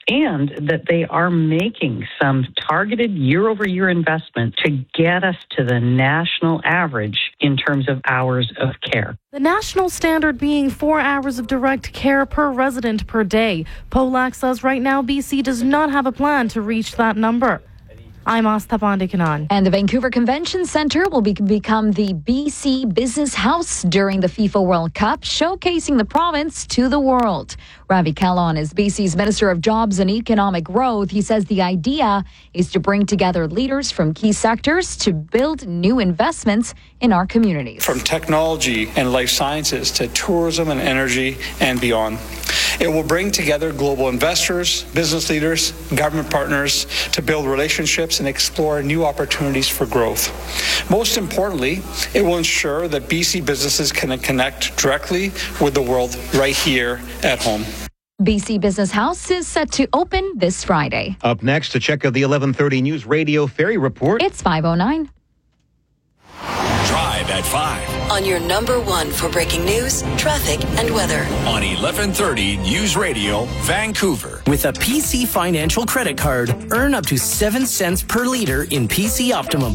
and that they are making some targeted year-over-year investment to get us to the national average in terms of hours of care. The national standard being 4 hours of direct care per resident per day. Polak says right now BC does not have a plan to reach that number. I'm Asta Pandikanan. And the Vancouver Convention Centre will become the BC Business House during the FIFA World Cup, showcasing the province to the world. Ravi Kahlon is BC's Minister of Jobs and Economic Growth. He says the idea is to bring together leaders from key sectors to build new investments in our communities. From technology and life sciences to tourism and energy and beyond. It will bring together global investors, business leaders, government partners to build relationships and explore new opportunities for growth. Most importantly, it will ensure that BC businesses can connect directly with the world right here at home. BC Business House is set to open this Friday. Up next, a check of the 11:30 News Radio Ferry Report. It's 5:09. Drive at 5. On your number one for breaking news, traffic, and weather. On 1130 News Radio, Vancouver. With a PC Financial credit card, earn up to 7 cents per liter in PC Optimum